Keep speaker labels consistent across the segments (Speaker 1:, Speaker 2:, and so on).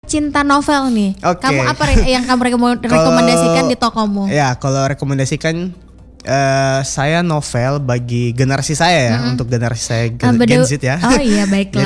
Speaker 1: pecinta novel nih.
Speaker 2: Oke.
Speaker 1: Kamu apa yang kamu rekomendasikan di tokomu?
Speaker 2: Ya, kalau rekomendasikan saya novel bagi generasi saya ya, untuk generasi saya Gen Z ya.
Speaker 1: Oh iya, baiklah.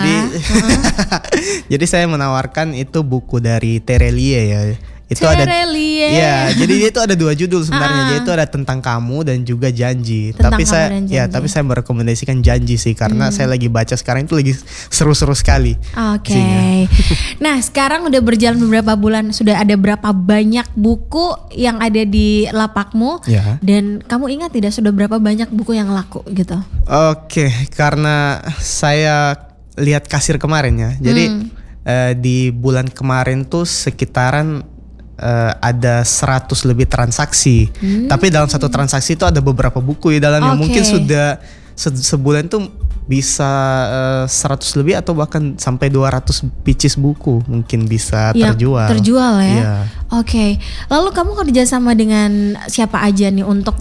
Speaker 2: Jadi saya menawarkan itu buku dari Terelie ya. Itu
Speaker 1: Terelie.
Speaker 2: Ya, jadi dia itu ada 2 judul sebenarnya. Dia itu ada tentang kamu dan juga janji.
Speaker 1: Tentang
Speaker 2: tapi
Speaker 1: kamu
Speaker 2: saya
Speaker 1: dan janji.
Speaker 2: ya, tapi saya merekomendasikan janji sih karena saya lagi baca sekarang itu lagi seru-seru sekali.
Speaker 1: Oke. Nah, sekarang udah berjalan beberapa bulan, sudah ada berapa banyak buku yang ada di lapakmu?
Speaker 2: Ya.
Speaker 1: Dan kamu ingat tidak sudah berapa banyak buku yang laku gitu?
Speaker 2: Oke, karena saya lihat kasir kemarin ya. Jadi di bulan kemarin tuh sekitaran ada 100 lebih transaksi. Tapi dalam satu transaksi itu ada beberapa buku di dalamnya. Mungkin sudah sebulan tuh bisa 100 lebih atau bahkan sampai 200 pieces buku mungkin bisa terjual.
Speaker 1: Terjual ya.
Speaker 2: Iya.
Speaker 1: Oke. Lalu kamu kerja sama dengan siapa aja nih untuk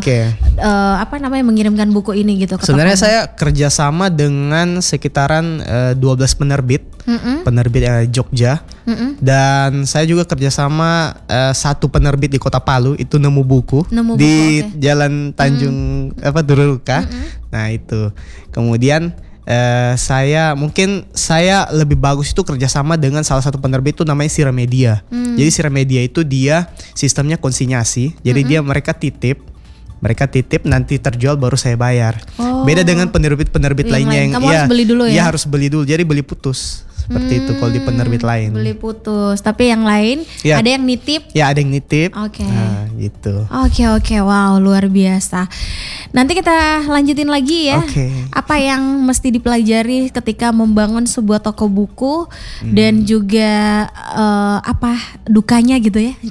Speaker 1: mengirimkan buku ini gitu ke
Speaker 2: Sebenarnya
Speaker 1: tokomu?
Speaker 2: saya kerja sama dengan sekitaran 12 penerbit. Penerbit Jogja. Dan saya juga kerjasama satu penerbit di Kota Palu, itu Nemu Buku di Jalan Tanjung Duruka. Nah itu. Kemudian saya lebih bagus itu kerjasama dengan salah satu penerbit itu namanya Siramedia. Jadi Siramedia itu dia sistemnya konsinyasi. Jadi mereka titip nanti terjual baru saya bayar. Beda dengan penerbit-penerbit lainnya yang
Speaker 1: harus beli dulu ya?
Speaker 2: Iya, harus beli dulu. Jadi beli putus. Seperti itu kalau di penerbit lain.
Speaker 1: Beli putus. Tapi yang lain ada yang nitip?
Speaker 2: Ya, ada yang nitip.
Speaker 1: Oke.
Speaker 2: Nah, gitu.
Speaker 1: Oke. Wow, luar biasa. Nanti kita lanjutin lagi ya. Apa yang mesti dipelajari ketika membangun sebuah toko buku dan juga apa dukanya gitu ya.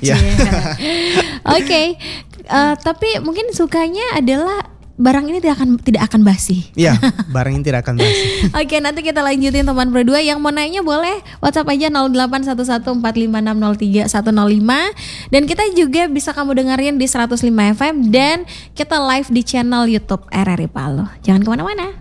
Speaker 1: Oke. Tapi mungkin sukanya adalah barang ini tidak akan basi.
Speaker 2: Iya, barang ini tidak akan basi.
Speaker 1: Oke, nanti kita lanjutin teman berdua. Yang mau nanya boleh WhatsApp aja 081145630105. Dan kita juga bisa kamu dengerin di 105 FM dan kita live di channel YouTube RRI Palu. Jangan kemana-mana.